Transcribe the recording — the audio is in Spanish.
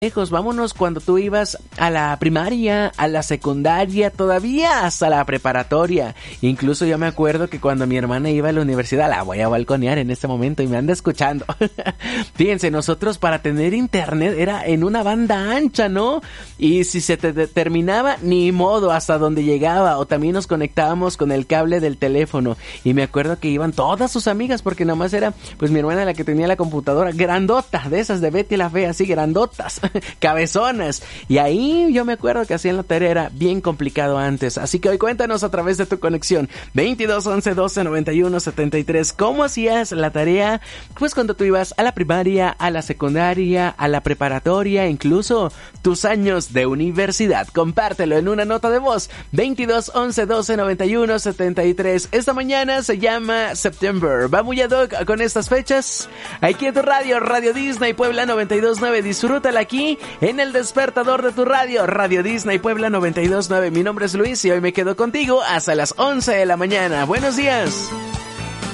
lejos, vámonos cuando tú ibas a la primaria, a la secundaria, todavía hasta la preparatoria. Incluso yo me acuerdo que cuando mi hermana iba a la universidad, la voy a balconear en este momento y me anda escuchando. Fíjense, nosotros para tener internet era en una banda ancha, ¿no? Y si se te terminaba, ni modo, hasta donde llegaba. O también nos conectábamos con el cable del teléfono. Y me acuerdo que iban todas sus amigas, porque nomás era pues mi hermana la que tenía la computadora grandota, de esas de Betty la Fea, así grandotas. Cabezonas. Y ahí yo me acuerdo que hacían la tarea, era bien complicado antes. Así que hoy cuéntanos a través de tu conexión 22 11 12 91 73 cómo hacías la tarea pues cuando tú ibas a la primaria, a la secundaria, a la preparatoria, incluso tus años de universidad. Compártelo en una nota de voz 22 11 12 91 73. Esta mañana se llama September. Va muy ad hoc con estas fechas. Aquí en tu radio, Radio Disney Puebla 92.9. Disfrútala aquí en el despertador de tu radio, Radio Disney Puebla 92.9. Mi nombre es Luis y hoy me quedo contigo hasta las 11 de la mañana. Buenos días.